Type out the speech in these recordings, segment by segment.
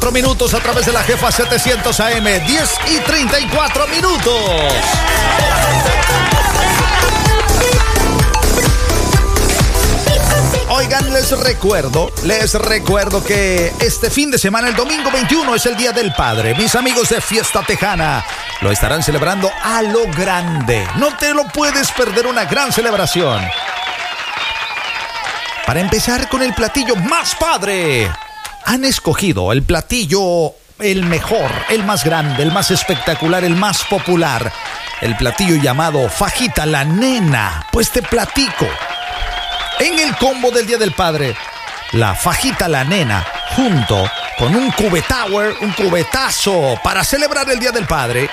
34 minutos a través de la Jefa 700 AM. 10:34 minutos. Oigan, les recuerdo que este fin de semana, el domingo 21, es el Día del Padre. Mis amigos de Fiesta Tejana lo estarán celebrando a lo grande. No te lo puedes perder, una gran celebración. Para empezar con el platillo más padre, han escogido el platillo, el mejor, el más grande, el más espectacular, el más popular. El platillo llamado Fajita la Nena. Pues te platico. En el combo del Día del Padre, la Fajita la Nena, junto con un cubetower, un cubetazo para celebrar el Día del Padre.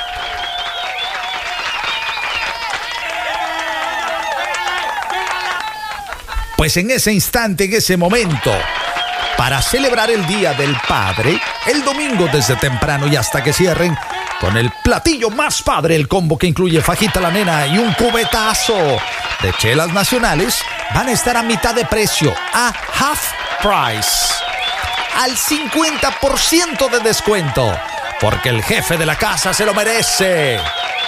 Pues en ese instante, en ese momento, para celebrar el Día del Padre, el domingo desde temprano y hasta que cierren, con el platillo más padre, el combo que incluye Fajita la Nena y un cubetazo de chelas nacionales, van a estar a mitad de precio, a half price, al 50% de descuento, porque el jefe de la casa se lo merece.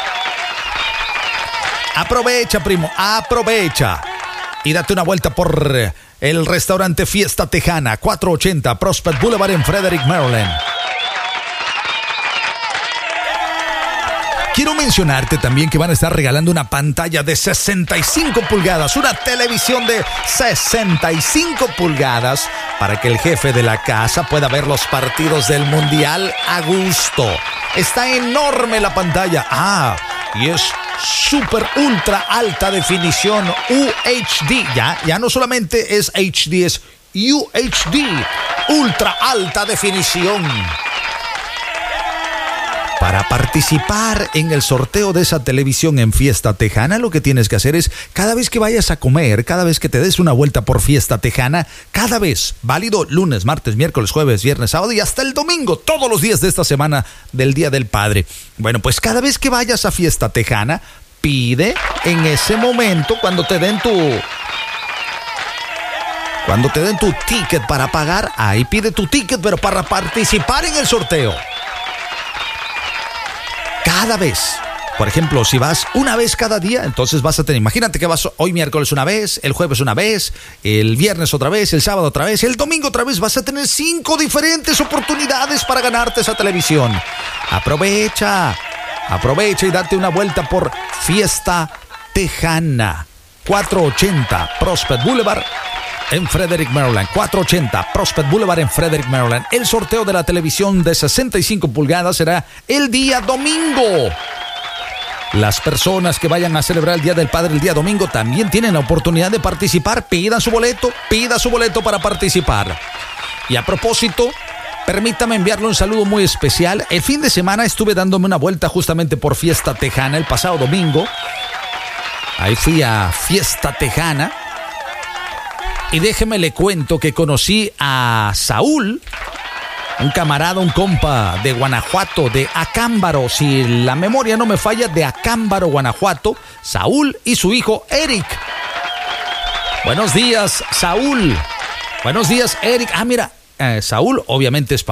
Aprovecha, primo, aprovecha y date una vuelta por el restaurante Fiesta Tejana, 480 Prospect Boulevard en Frederick, Maryland. Quiero mencionarte también que van a estar regalando una pantalla de 65 pulgadas, una televisión de 65 pulgadas, para que el jefe de la casa pueda ver los partidos del Mundial a gusto. Está enorme la pantalla. Y es super ultra alta definición UHD. Ya no solamente es HD, es UHD, ultra alta definición. Para participar en el sorteo de esa televisión en Fiesta Tejana, lo que tienes que hacer es, cada vez que vayas a comer, cada vez que te des una vuelta por Fiesta Tejana, cada vez, válido lunes, martes, miércoles, jueves, viernes, sábado y hasta el domingo, todos los días de esta semana del Día del Padre. Bueno, pues cada vez que vayas a Fiesta Tejana, pide en ese momento, cuando te den tu ticket para pagar, ahí pide tu ticket, pero para participar en el sorteo. Cada vez, por ejemplo, si vas una vez cada día, entonces vas a tener, imagínate que vas hoy miércoles una vez, el jueves una vez, el viernes otra vez, el sábado otra vez, el domingo otra vez, vas a tener 5 diferentes oportunidades para ganarte esa televisión. Aprovecha y date una vuelta por Fiesta Tejana, 480 Prospect Boulevard en Frederick, Maryland. 480 Prospect Boulevard en Frederick, Maryland. El sorteo de la televisión de 65 pulgadas será el día domingo. Las personas que vayan a celebrar el Día del Padre el día domingo también tienen la oportunidad de participar. Pida su boleto para participar. Y a propósito, permítame enviarle un saludo muy especial. El fin de semana estuve dándome una vuelta justamente por Fiesta Tejana el pasado domingo. Ahí fui a Fiesta Tejana. Y déjeme le cuento que conocí a Saúl, un camarada, un compa de Guanajuato, de Acámbaro, si la memoria no me falla, de Acámbaro, Guanajuato, Saúl y su hijo Eric. Buenos días, Saúl. Buenos días, Eric. Mira, Saúl obviamente es papá.